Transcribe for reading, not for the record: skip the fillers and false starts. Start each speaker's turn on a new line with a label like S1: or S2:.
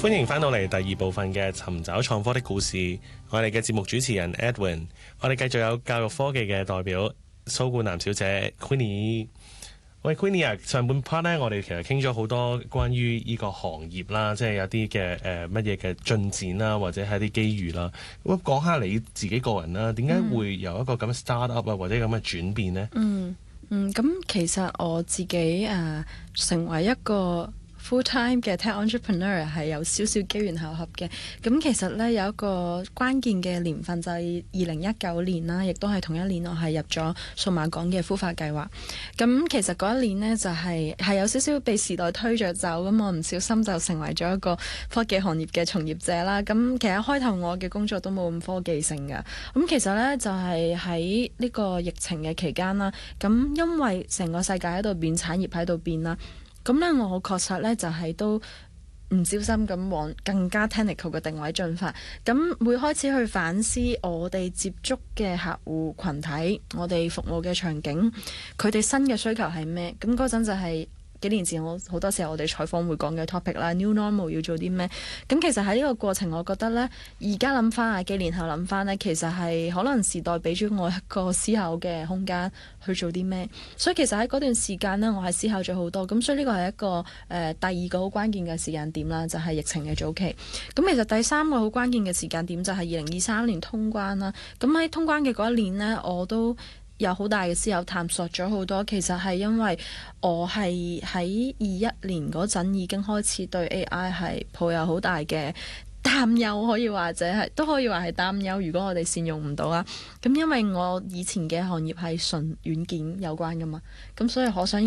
S1: 歡迎翻到嚟第二部分嘅尋找創科的故事，我哋嘅節目主持人 Edwin， 我哋繼續有教育科技嘅代表蘇冠南小姐 Queenie。 喂 Queenie 啊，上半 part 咧，我哋其實傾咗好多關於呢個行業啦，即係有啲嘅乜嘢嘅進展啦，或者係啲機遇啦。咁講下你自己個人啦，點解會有一個咁嘅 start up 啊，或者咁嘅轉變呢？
S2: 咁其實我自己成為一個full-time 嘅 tech entrepreneur 係有少少機緣巧合嘅。咁其實咧有一個關鍵嘅年份就係2019年啦，亦都係同一年我係入咗數碼港嘅孵化計劃。咁其實嗰一年呢，就係有少少被時代推着走，咁我唔小心就成為咗一個科技行業嘅從業者啦。咁其實開頭我嘅工作都冇咁科技性㗎。咁其實呢，就係喺呢個疫情嘅期間啦。咁因為成個世界喺度變，產業喺度變啦。咁咧，我確實咧就係都唔小心咁往更加 technical 嘅定位進發，咁會開始去反思我哋接觸嘅客戶群體，我哋服務嘅場景，佢哋新嘅需求係咩？咁嗰陣就係幾年前我好多時候我哋採訪會講嘅 topic 啦 ，New Normal 要做啲咩？咁其實喺呢個過程，我覺得呢，而家諗翻啊，幾年後諗翻呢，其實係可能時代俾咗我一個思考嘅空間去做啲咩。所以其實喺嗰段時間呢，我係思考咗好多。咁所以呢個係一個第二個好關鍵嘅時間點啦，就係疫情嘅早期。咁其實第三個好關鍵嘅時間點就係2023年通關啦。咁喺通關嘅嗰一年呢，我都有好大嘅思考，探索咗好多。其實係因為我係喺21年嗰陣已經開始對 AI 係抱有好大嘅擔憂，可以或者係都可以話係擔憂。如果我哋善用唔到啦，咁因為我以前嘅行業係純軟件有關噶嘛，咁所以可想